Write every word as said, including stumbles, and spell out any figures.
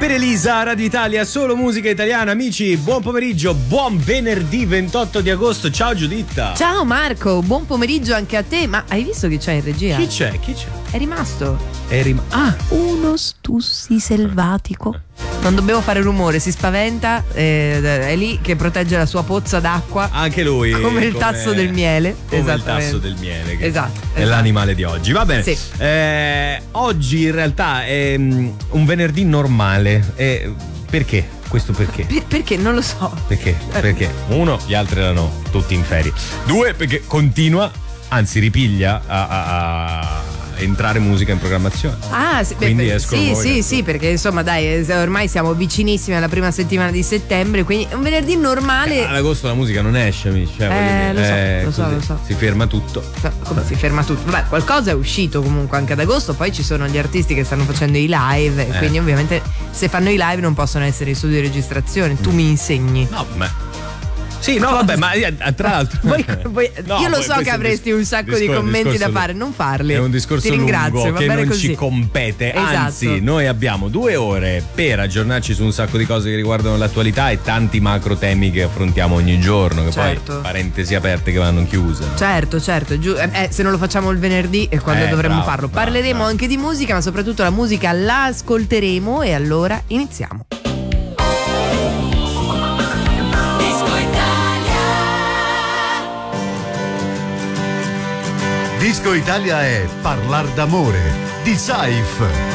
Per Elisa, Radio Italia, solo musica italiana. Amici, buon pomeriggio, buon venerdì ventotto di agosto. Ciao Giuditta. Ciao Marco, buon pomeriggio anche a te. Ma hai visto chi c'è in regia? Chi c'è? Chi c'è? È rimasto. È rim- ah, Uno stussi selvatico. Non dobbiamo fare rumore, si spaventa, eh, è lì che protegge la sua pozza d'acqua. anche lui. Come il tasso del miele. Come il Esattamente. tasso del miele. Che Esatto, È esatto. l'animale di oggi. Va bene. Sì. Eh, oggi in realtà è mm, un venerdì normale. Eh, perché? Questo perché? Per- perché? Non lo so. Perché? Perché? Uno, gli altri erano tutti in ferie. Due, perché continua, anzi ripiglia a, a- a entrare musica in programmazione. Ah, sì, beh, Quindi beh, escono sì, voi, sì, ecco. sì, perché insomma dai, eh, ormai siamo vicinissimi alla prima settimana di settembre, quindi un venerdì normale. Eh, ad agosto la musica non esce, amici. Cioè, voglio Eh, dire, lo so, è lo so, così. lo so. Si ferma tutto. No, come si ferma tutto? Vabbè, qualcosa è uscito comunque anche ad agosto, poi ci sono gli artisti che stanno facendo i live, e Eh. quindi ovviamente se fanno i live non possono essere in studio di registrazione, tu mi insegni. No, ma. Sì, no, vabbè, ma eh, tra l'altro. Voi- voi- No, io lo poi so questo che è un avresti dis- un sacco di discor- commenti discorso da lungo. fare, non farli. È un discorso Ti ringrazio, lungo va che bene non così. ci compete. Esatto. Anzi, noi abbiamo due ore per aggiornarci su un sacco di cose che riguardano l'attualità e tanti macro temi che affrontiamo ogni giorno. Che Certo. poi parentesi aperte che vanno chiuse. Certo, certo, giu- eh, se non lo facciamo il venerdì è quando Eh, dovremmo bravo, farlo. bravo, Parleremo bravo. anche di musica, ma soprattutto la musica la ascolteremo e allora iniziamo. Disco Italia è Parlar d'amore di Saif.